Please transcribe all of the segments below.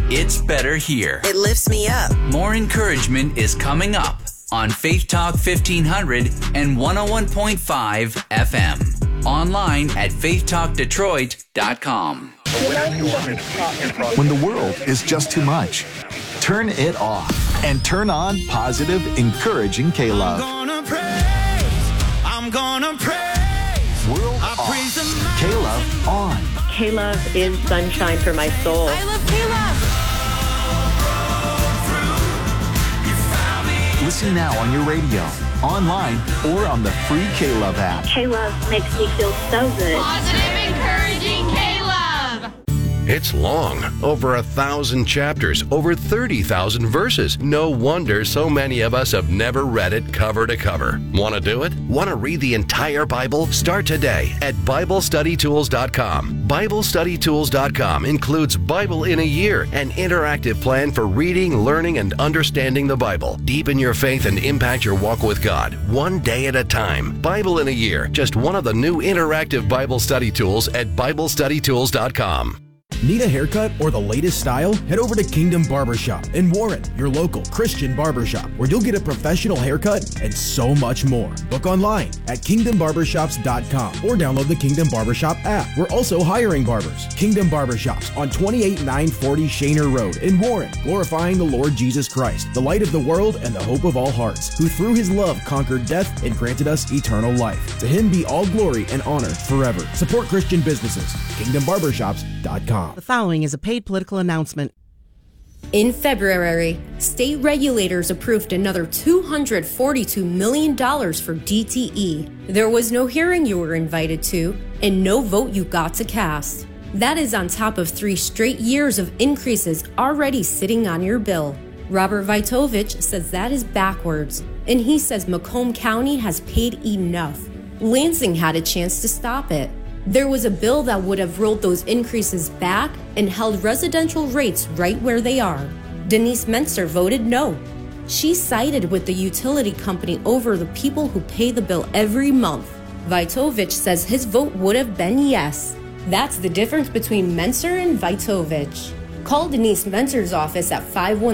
It's better here. It lifts me up. More encouragement is coming up on Faith Talk 1500 and 101.5 FM. Online at faithtalkdetroit.com. When the world is just too much, turn it off and turn on positive, encouraging K-Love. I'm gonna praise. World off. K-Love on. K-Love is sunshine for my soul. I love K-Love. Listen now on your radio, online, or on the free K-Love app. K-Love makes me feel so good. Positive, encouraging K-Love. It's long, over 1,000 chapters, over 30,000 verses. No wonder so many of us have never read it cover to cover. Want to do it? Want to read the entire Bible? Start today at BibleStudyTools.com. BibleStudyTools.com includes Bible in a Year, an interactive plan for reading, learning, and understanding the Bible. Deepen your faith and impact your walk with God, one day at a time. Bible in a Year, just one of the new interactive Bible study tools at BibleStudyTools.com. Need a haircut or the latest style? Head over to Kingdom Barbershop in Warren, your local Christian barbershop, where you'll get a professional haircut and so much more. Book online at kingdombarbershops.com or download the Kingdom Barbershop app. We're also hiring barbers. Kingdom Barbershops on 28940 Shaner Road in Warren, glorifying the Lord Jesus Christ, the light of the world and the hope of all hearts, who through his love conquered death and granted us eternal life. To him be all glory and honor forever. Support Christian businesses. KingdomBarbershops.com. The following is a paid political announcement. In February, state regulators approved another $242 million for DTE. There was no hearing you were invited to, and no vote you got to cast. That is on top of 3 straight years of increases already sitting on your bill. Robert Vitovich says that is backwards, and he says Macomb County has paid enough. Lansing had a chance to stop it. There was a bill that would have rolled those increases back and held residential rates right where they are. Denise Menser voted no. She sided with the utility company over the people who pay the bill every month. Vitovich says his vote would have been yes. That's the difference between Menser and Vitovich. Call Denise Menser's office at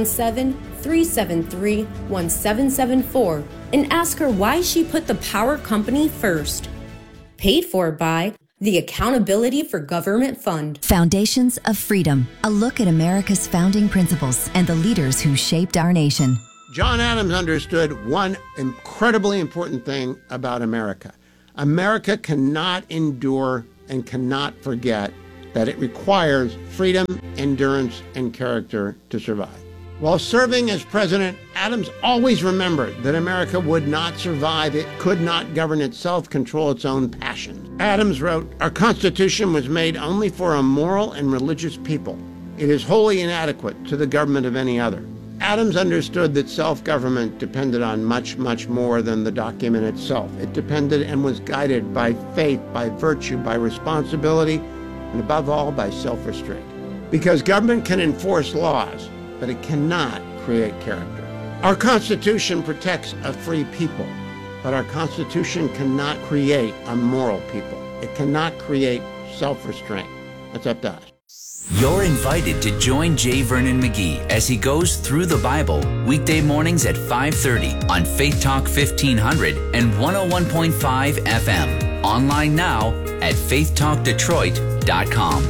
517-373-1774 and ask her why she put the power company first. Paid for by the Accountability for Government Fund. Foundations of Freedom, a look at America's founding principles and the leaders who shaped our nation. John Adams understood one incredibly important thing about America. America cannot endure and cannot forget that it requires freedom, endurance, and character to survive. While serving as president, Adams always remembered that America would not survive. It could not govern itself, control its own passions. Adams wrote, "Our Constitution was made only for a moral and religious people. It is wholly inadequate to the government of any other." Adams understood that self-government depended on much, much more than the document itself. It depended and was guided by faith, by virtue, by responsibility, and above all, by self-restraint. Because government can enforce laws, but it cannot create character. Our Constitution protects a free people, but our Constitution cannot create a moral people. It cannot create self-restraint. That's up to us. You're invited to join J. Vernon McGee as he goes through the Bible weekday mornings at 5:30 on Faith Talk 1500 and 101.5 FM. Online now at faithtalkdetroit.com.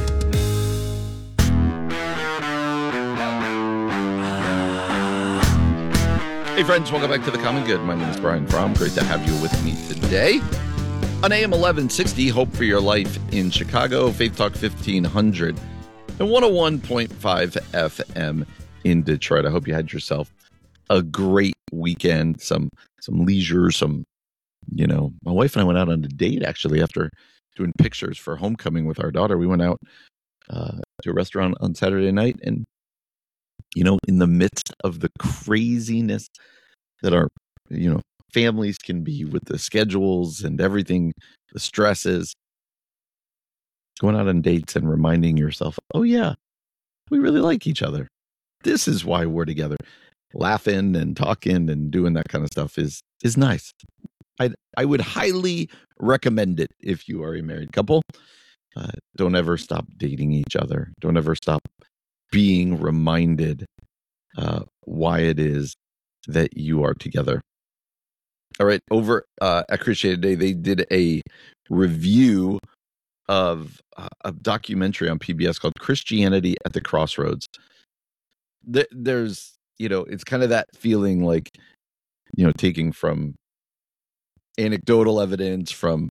Hey friends, welcome back to The Common Good. My name is Brian Fromm. Great to have you with me today. On AM 1160, Hope for Your Life in Chicago, Faith Talk 1500, and 101.5 FM in Detroit. I hope you had yourself a great weekend, some leisure, my wife and I went out on a date actually after doing pictures for homecoming with our daughter. We went out to a restaurant on Saturday night, and in the midst of the craziness that our, families can be with the schedules and everything, the stresses, going out on dates and reminding yourself, oh yeah, we really like each other. This is why we're together. Laughing and talking and doing that kind of stuff is nice. I would highly recommend it if you are a married couple. Don't ever stop dating each other. Don't ever stop being reminded why it is that you are together. All right, over at Christianity Today, they did a review of a documentary on PBS called Christianity at the Crossroads. There's, it's kind of that feeling like, taking from anecdotal evidence, from,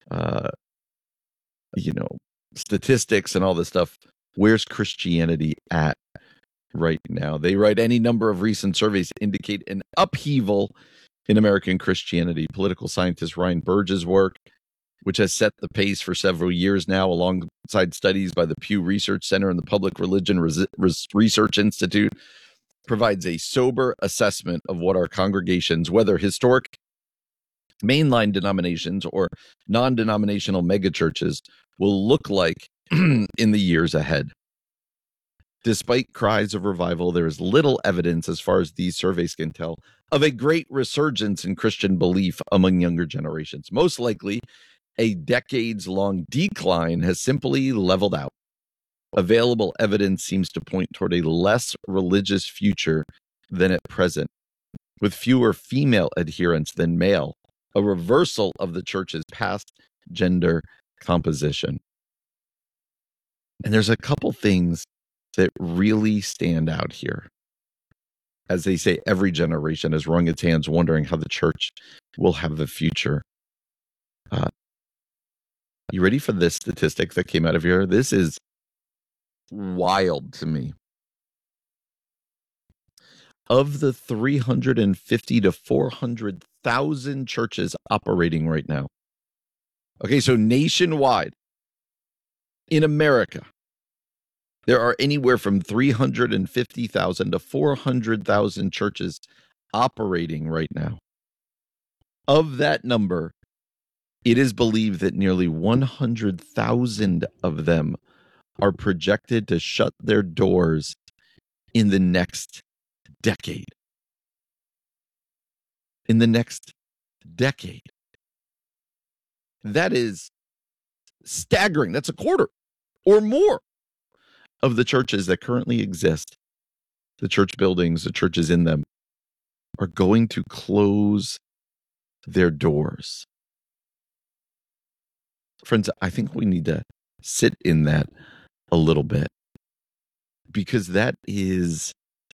statistics and all this stuff. Where's Christianity at right now? They write, any number of recent surveys indicate an upheaval in American Christianity. Political scientist Ryan Burge's work, which has set the pace for several years now, alongside studies by the Pew Research Center and the Public Religion Research Institute, provides a sober assessment of what our congregations, whether historic mainline denominations or non-denominational megachurches, will look like in the years ahead. Despite cries of revival, there is little evidence, as far as these surveys can tell, of a great resurgence in Christian belief among younger generations. Most likely, a decades-long decline has simply leveled out. Available evidence seems to point toward a less religious future than at present, with fewer female adherents than male, a reversal of the church's past gender composition. And there's a couple things that really stand out here. As they say, every generation has wrung its hands wondering how the church will have a future. You ready for this statistic that came out of here? This is wild to me. Of the 350 to 400,000 churches operating right now. Okay, so nationwide, in America, there are anywhere from 350,000 to 400,000 churches operating right now. Of that number, it is believed that nearly 100,000 of them are projected to shut their doors in the next decade. In the next decade. That is staggering. That's a quarter or more of the churches that currently exist, the church buildings, the churches in them, are going to close their doors. Friends, I think we need to sit in that a little bit, because that is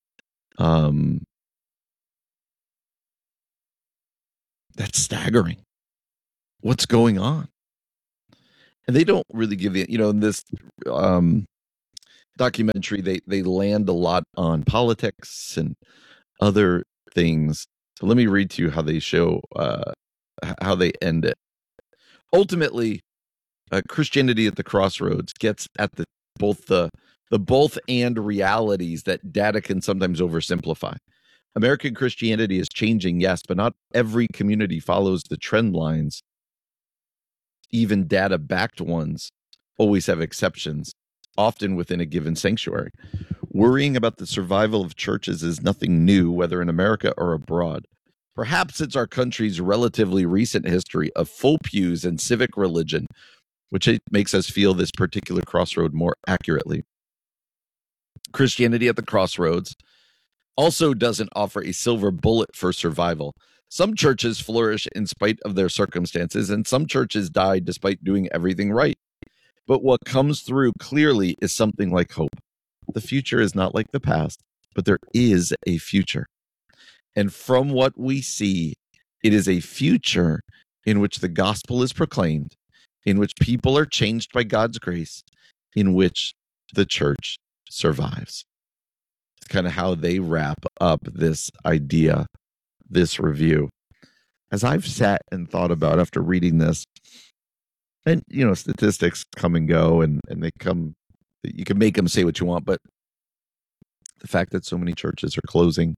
that's staggering. What's going on? And they don't really give you, in this documentary, they land a lot on politics and other things. So let me read to you how they show, how they end it. Ultimately, Christianity at the Crossroads gets at the both and realities that data can sometimes oversimplify. American Christianity is changing, yes, but not every community follows the trend lines. Even data-backed ones always have exceptions, often within a given sanctuary. Worrying about the survival of churches is nothing new, whether in America or abroad. Perhaps it's our country's relatively recent history of full pews and civic religion, which makes us feel this particular crossroad more accurately. Christianity at the Crossroads also doesn't offer a silver bullet for survival. Some churches flourish in spite of their circumstances, and some churches die despite doing everything right. But what comes through clearly is something like hope. The future is not like the past, but there is a future. And from what we see, it is a future in which the gospel is proclaimed, in which people are changed by God's grace, in which the church survives. It's kind of how they wrap up this idea, this review. As I've sat and thought about after reading this, and, statistics come and go, and they come, you can make them say what you want, but the fact that so many churches are closing,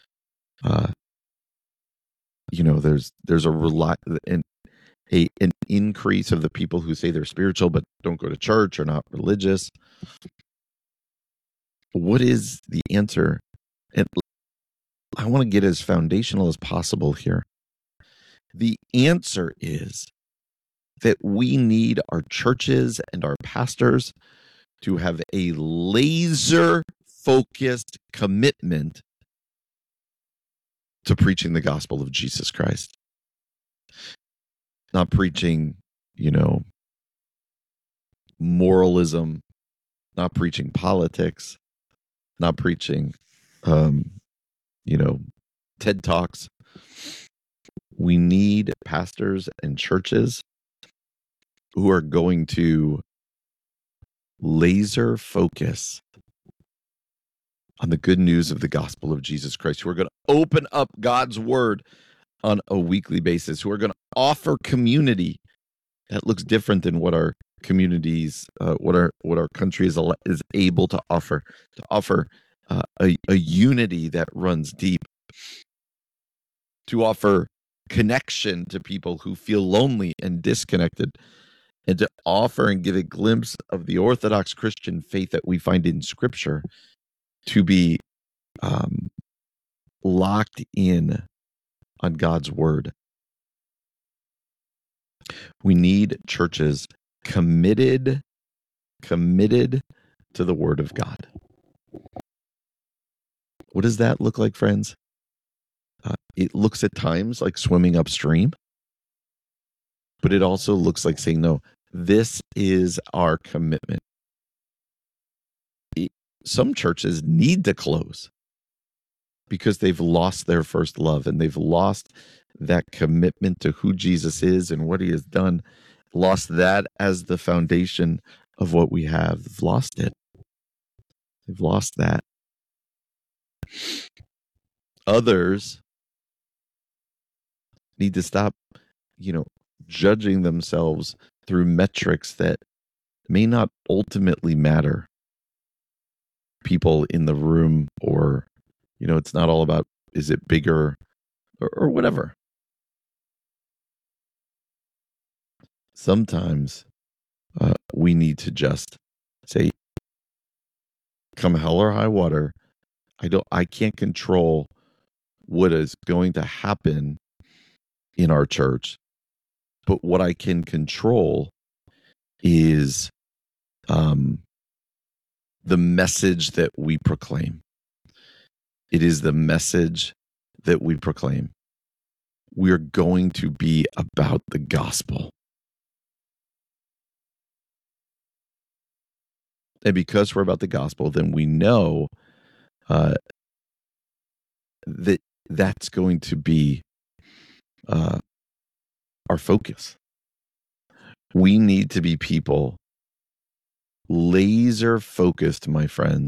there's an increase of the people who say they're spiritual but don't go to church or not religious. What is the answer? And I want to get as foundational as possible here. The answer is that we need our churches and our pastors to have a laser-focused commitment to preaching the gospel of Jesus Christ. Not preaching, moralism, not preaching politics, not preaching, TED Talks. We need pastors and churches who are going to laser focus on the good news of the gospel of Jesus Christ, who are going to open up God's word on a weekly basis, who are going to offer community that looks different than what our communities, what our country is able to offer a unity that runs deep, to offer connection to people who feel lonely and disconnected, and to offer and give a glimpse of the Orthodox Christian faith that we find in Scripture, to be locked in on God's word. We need churches committed to the word of God. What does that look like, friends? It looks at times like swimming upstream, but it also looks like saying, no, this is our commitment. Some churches need to close because they've lost their first love, and they've lost that commitment to who Jesus is and what he has done, lost that as the foundation of what we have. They've lost it. They've lost that. Others need to stop, judging themselves through metrics that may not ultimately matter. People in the room, or, it's not all about, is it bigger or whatever. Sometimes we need to just say, come hell or high water, I can't control what is going to happen in our church, but what I can control is the message that we proclaim. It is the message that we proclaim. We're going to be about the gospel. And because we're about the gospel, then we know that that's going to be our focus. We need to be people laser focused, my friends,